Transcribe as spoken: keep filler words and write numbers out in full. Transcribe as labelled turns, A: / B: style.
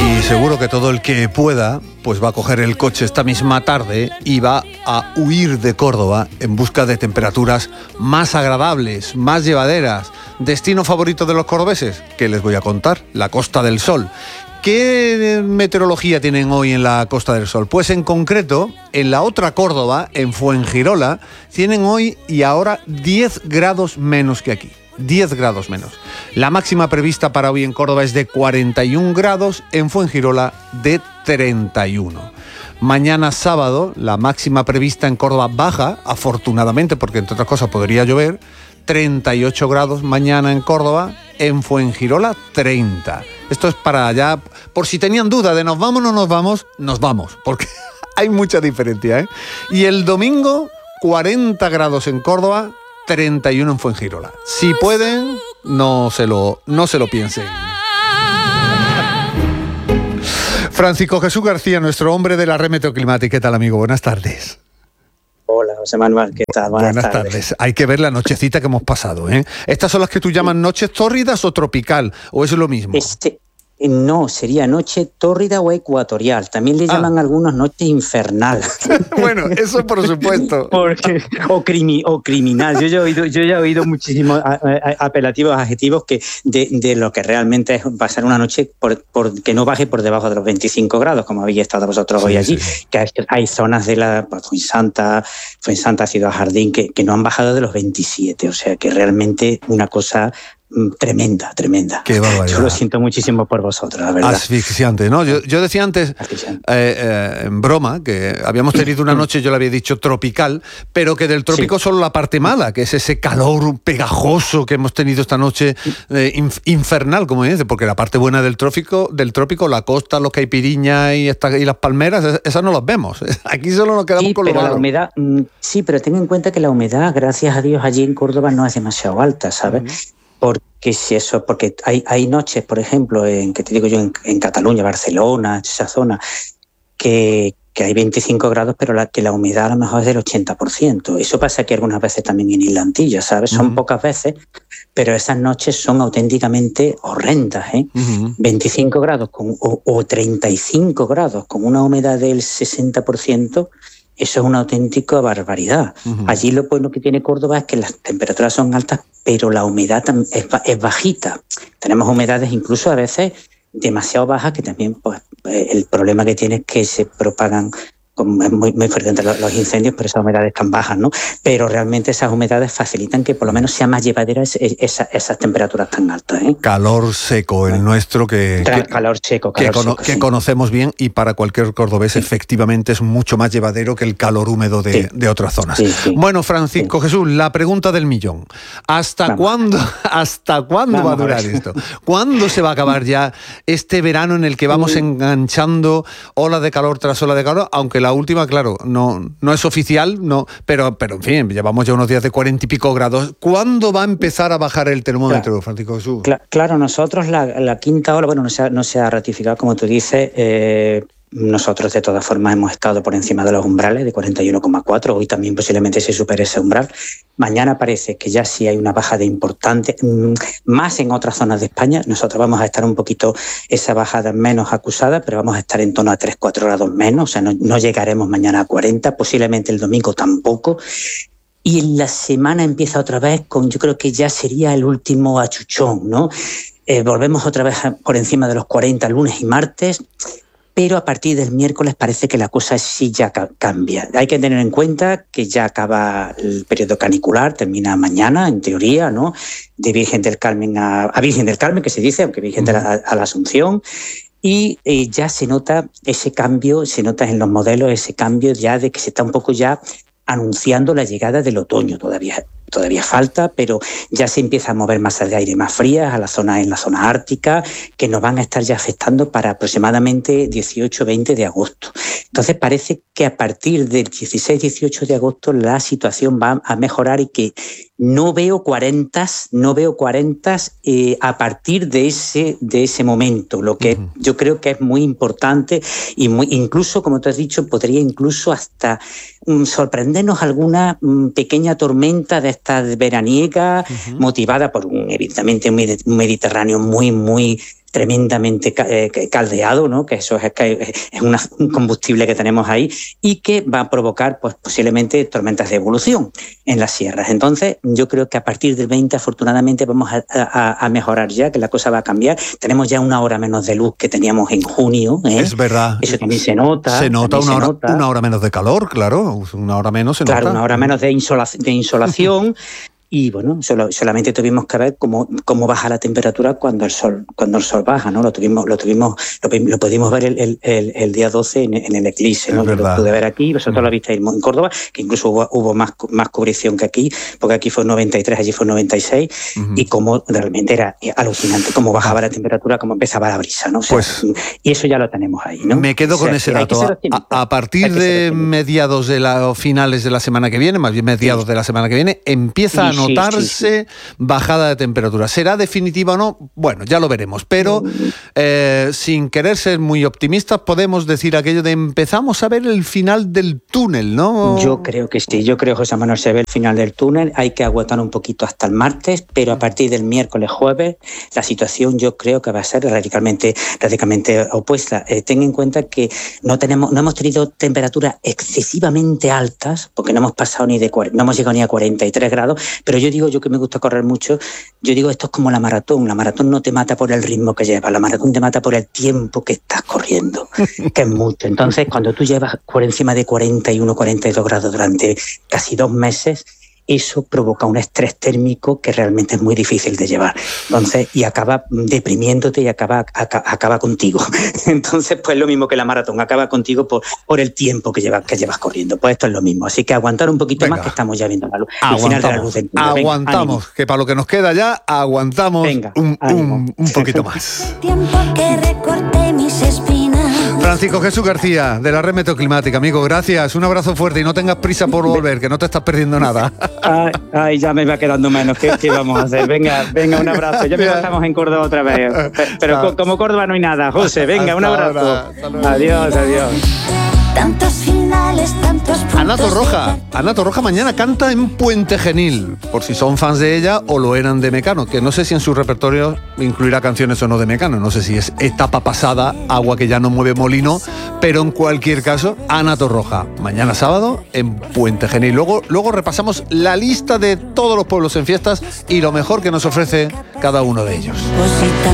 A: Y seguro que todo el que pueda, pues va a coger el coche esta misma tarde y va a huir de Córdoba en busca de temperaturas más agradables, más llevaderas. ¿Destino favorito de los cordobeses? ¿Qué les voy a contar? La Costa del Sol. ¿Qué meteorología tienen hoy en la Costa del Sol? Pues en concreto, en la otra Córdoba, en Fuengirola, tienen hoy y ahora diez grados menos que aquí. diez grados menos. La máxima prevista para hoy en Córdoba es de cuarenta y un grados, en Fuengirola de treinta y uno. Mañana sábado, la máxima prevista en Córdoba baja, afortunadamente, porque entre otras cosas podría llover, treinta y ocho grados mañana en Córdoba, en Fuengirola treinta. Esto es para allá, por si tenían duda de nos vamos o no nos vamos, nos vamos, porque hay mucha diferencia, ¿eh? Y el domingo, cuarenta grados en Córdoba, treinta y uno en Fuengirola. Si pueden, no se lo, no se lo piensen. Francisco Jesús García, nuestro hombre de la red meteoclimática. ¿Qué tal, amigo? Buenas tardes.
B: Hola, José Manuel, ¿qué tal?
A: Buenas, Buenas tardes. tardes. Hay que ver la nochecita que hemos pasado, ¿eh? ¿Estas son las que tú llamas noches tórridas o tropical? ¿O es lo mismo?
B: Este... No, sería noche tórrida o ecuatorial. También le llaman ah. algunos noche infernal.
A: Bueno, eso por supuesto.
B: Porque, o, crimi, o criminal. Yo ya he oído, yo ya he oído muchísimos apelativos, adjetivos que de, de lo que realmente es pasar una noche por, por que no baje por debajo de los veinticinco grados, como habéis estado vosotros sí, hoy allí. Sí. Que hay, hay zonas de la pues, Fuensanta, Fuensanta, Ciudad Jardín, que, que no han bajado de los veintisiete. O sea que realmente una cosa tremenda, tremenda.
A: Qué barbaridad.
B: Yo lo siento muchísimo por vosotros, la verdad.
A: Asfixiante, ¿no? Yo, yo decía antes, eh, eh, en broma, que habíamos tenido una noche, yo le había dicho tropical, pero que del trópico sí. Solo la parte mala, que es ese calor pegajoso que hemos tenido esta noche, eh, inf- infernal, como dice, porque la parte buena del trópico, del trópico, la costa, los caipiriñas y, esta, y las palmeras, esas no las vemos. Aquí solo nos quedamos
B: sí,
A: con lo
B: pero
A: malo.
B: La humedad, sí, pero ten en cuenta que la humedad, gracias a Dios, allí en Córdoba no es demasiado alta, ¿sabes? Uh-huh. Porque si eso, porque hay, hay noches, por ejemplo, en que te digo yo, en, en Cataluña, Barcelona, esa zona, que, que hay veinticinco grados, pero la, que la humedad a lo mejor es del ochenta por ciento. Eso pasa aquí algunas veces también en Isla Antilla, ¿sabes? Son uh-huh. pocas veces, pero esas noches son auténticamente horrendas, ¿eh? Uh-huh. veinticinco grados con, o, o treinta y cinco grados con una humedad del sesenta por ciento. Eso es una auténtica barbaridad. Uh-huh. Allí lo bueno que tiene Córdoba es que las temperaturas son altas, pero la humedad es, es bajita. Tenemos humedades incluso a veces demasiado bajas, que también pues, el problema que tiene es que se propagan, es muy, muy frecuente los, los incendios, pero esas humedades tan bajas, ¿no? Pero realmente esas humedades facilitan que por lo menos sea más llevadera esa, esa, esas temperaturas tan altas, ¿eh?
A: Calor seco el bueno, nuestro que,
B: que,
A: calor
B: seco, calor
A: que, cono,
B: seco,
A: que
B: sí.
A: conocemos bien, y para cualquier cordobés sí. Efectivamente es mucho más llevadero que el calor húmedo de, sí. de otras zonas. Sí, sí. Bueno, Francisco sí. Jesús, la pregunta del millón. ¿Hasta Vamos. cuándo, hasta cuándo Vamos va a durar a esto? ¿Cuándo se va a acabar ya este verano en el que vamos enganchando ola de calor tras ola de calor? Aunque la La última, claro, no, no es oficial, no, pero, pero en fin, llevamos ya unos días de cuarenta y pico grados. ¿Cuándo va a empezar a bajar el termómetro, claro, Francisco Jesús?
B: Claro, claro, nosotros la, la quinta ola, bueno, no se ha, no se ha ratificado, como tú dices, eh, nosotros de todas formas hemos estado por encima de los umbrales de cuarenta y uno coma cuatro, hoy también posiblemente se supere ese umbral. Mañana parece que ya sí hay una bajada importante, más en otras zonas de España. Nosotros vamos a estar un poquito, esa bajada menos acusada, pero vamos a estar en torno a tres cuatro grados menos, o sea, no, no llegaremos mañana a cuarenta, posiblemente el domingo tampoco. Y la semana empieza otra vez con, yo creo que ya sería el último achuchón, ¿no? Eh, volvemos otra vez a, por encima de los cuarenta lunes y martes, pero a partir del miércoles parece que la cosa sí ya cambia. Hay que tener en cuenta que ya acaba el periodo canicular, termina mañana, en teoría, ¿no? De Virgen del Carmen a, a Virgen del Carmen, que se dice, aunque Virgen de la, a la Asunción, y eh, ya se nota ese cambio, se nota en los modelos ese cambio ya de que se está un poco ya anunciando la llegada del otoño. Todavía Todavía falta, pero ya se empieza a mover masas de aire más frías a la zona, en la zona ártica, que nos van a estar ya afectando para aproximadamente dieciocho veinte de agosto. Entonces parece que a partir del dieciséis dieciocho de agosto la situación va a mejorar y que no veo cuarentas, no veo cuarentas eh, a partir de ese, de ese momento, lo que uh-huh. yo creo que es muy importante y muy, incluso, como tú has dicho, podría incluso hasta um, sorprendernos alguna um, pequeña tormenta de esta veraniega, uh-huh. motivada por un, evidentemente, un Mediterráneo muy, muy tremendamente caldeado, ¿no? Que eso es, es una, un combustible que tenemos ahí y que va a provocar pues, posiblemente tormentas de evolución en las sierras. Entonces, yo creo que a partir del veinte, afortunadamente, vamos a, a, a mejorar ya, que la cosa va a cambiar. Tenemos ya una hora menos de luz que teníamos en junio. ¿eh?
A: Es verdad.
B: Eso también se nota.
A: Se nota, una,
B: se
A: hora,
B: nota.
A: una hora menos de calor, claro. Una hora menos se
B: claro,
A: nota.
B: una hora menos de, insola, de insolación. Y bueno, solo, solamente tuvimos que ver cómo, cómo baja la temperatura cuando el sol, cuando el sol baja, ¿no? Lo tuvimos, lo tuvimos, lo, lo pudimos ver el, el, el, el día doce en, en el eclipse, ¿no? Lo pude ver aquí, vosotros lo visteis en Córdoba, que incluso hubo, hubo más, más cubrición que aquí, porque aquí fue noventa y tres, allí fue noventa y seis, uh-huh. y como realmente era alucinante, cómo bajaba la temperatura, cómo empezaba la brisa, ¿no? O sea,
A: pues,
B: y eso ya lo tenemos ahí, ¿no?
A: Me quedo
B: o sea,
A: con ese dato. A, a partir de mediados de la, finales de la semana que viene, más bien mediados sí. de la semana que viene, empieza sí, a notarse sí, sí, sí. bajada de temperatura. ¿Será definitiva o no? Bueno, ya lo veremos. Pero eh, sin querer ser muy optimistas, podemos decir aquello de empezamos a ver el final del túnel, ¿no?
B: Yo creo que sí. Yo creo, José Manuel, se ve el final del túnel. Hay que aguantar un poquito hasta el martes, pero a partir del miércoles, jueves, la situación yo creo que va a ser radicalmente, radicalmente opuesta. Eh, ten en cuenta que no tenemos, no hemos tenido temperaturas excesivamente altas, porque no hemos pasado ni de no hemos llegado ni a cuarenta y tres grados, pero yo digo, yo que me gusta correr mucho, yo digo, esto es como la maratón. La maratón no te mata por el ritmo que llevas, la maratón te mata por el tiempo que estás corriendo, que es mucho. Entonces, cuando tú llevas por encima de cuarenta y uno, cuarenta y dos grados durante casi dos meses, eso provoca un estrés térmico que realmente es muy difícil de llevar. Entonces, y acaba deprimiéndote y acaba, acaba, acaba contigo. Entonces, pues lo mismo que la maratón, acaba contigo por, por el tiempo que llevas, que llevas corriendo. Pues esto es lo mismo. Así que aguantar un poquito Venga. más, que estamos ya viendo la luz. El final de la luz. Venga,
A: aguantamos, Venga, que para lo que nos queda ya, aguantamos Venga, un, un, un poquito más.
C: Tiempo que recorté mis espinas.
A: Francisco Jesús García, de la Red Meteoclimática, amigo, gracias, un abrazo fuerte y no tengas prisa por volver, que no te estás perdiendo nada.
B: Ay, ay ya me va quedando menos, ¿qué, qué vamos a hacer? Venga, venga, un abrazo, ya mismo estamos en Córdoba otra vez, pero Chao. como Córdoba no hay nada, José, venga, un abrazo. Adiós, adiós.
C: Tantos finales, tantos puntos.
A: Ana Torroja, Ana Torroja mañana canta en Puente Genil, por si son fans de ella o lo eran de Mecano, que no sé si en su repertorio incluirá canciones o no de Mecano, no sé si es etapa pasada, agua que ya no mueve molino, pero en cualquier caso, Ana Torroja, mañana sábado en Puente Genil. Luego, luego repasamos la lista de todos los pueblos en fiestas y lo mejor que nos ofrece cada uno de ellos.